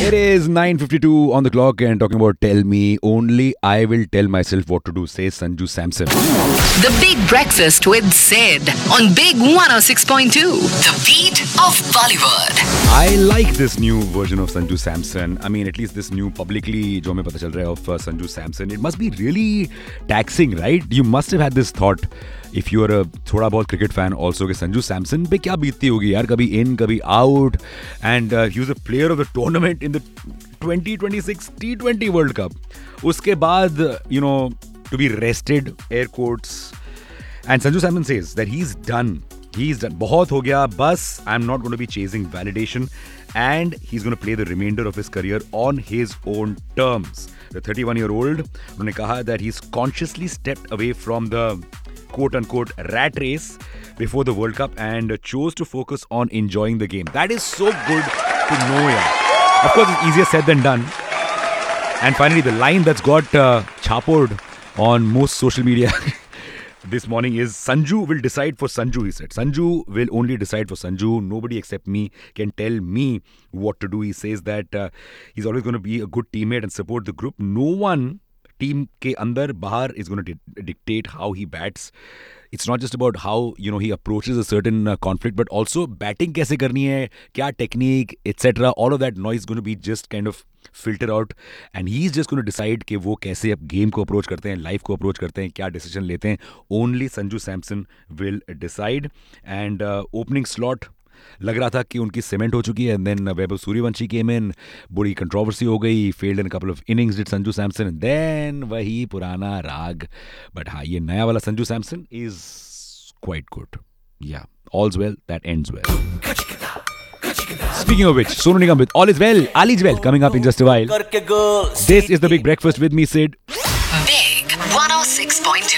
It is 9:52 on the clock and talking about tell me, only I will tell myself what to do, says Sanju Samson. The Big Breakfast with Sid on Big 106.2. The beat of Bollywood. I like this new version of Sanju Samson. I mean, at least this new publicly जो हमें पता चल रहा है of Sanju Samson. It must be really taxing, right? You must have had this thought if you are a थोड़ा बहुत cricket fan also कि संजू सैमसन पे क्या बीतती होगी यार, कभी in कभी out, and he was a player of the tournament in the 2026 T20 World Cup. उसके बाद to be rested, air quotes, and Sanju Samson says that he's done. बहुत हो गया बस. I'm not going to be chasing validation, and he's going to play the remainder of his career on his own terms. The 31-year-old उन्होंने कहा that he's consciously stepped away from the quote-unquote rat race before the World Cup and chose to focus on enjoying the game. That is so good to know, yeah. Of course, it's easier said than done. And finally, the line that's got chapoed on most social media this morning is Sanju will decide for Sanju, he said. Sanju will only decide for Sanju. Nobody except me can tell me what to do. He says that he's always going to be a good teammate and support the group. No one team के अंदर बाहर is going to dictate how he bats. It's not just about how he approaches a certain conflict, but also batting कैसे करनी है, क्या technique, etc. All of that noise is going to be just kind of filter out, and he's just going to decide कि वो कैसे अब game को approach करते हैं, life को approach करते हैं, क्या decision लेते हैं. Only Sanju Samson will decide. And opening slot लग रहा था कि उनकी सीमेंट हो चुकी है, and then Vaibhav Suryavanshi came in, बड़ी कंट्रोवर्सी हो गई, failed in a couple of innings did Sanju Samson, and then वही पुराना राग. But हाँ, ये नया वाला Sanju Samson is quite good. Yeah, all's well that ends well. Speaking of which, Sonu Nigam with All Is Well, All Is Well coming up in just a while. This is the Big Breakfast with me, Sid. Big 106.2.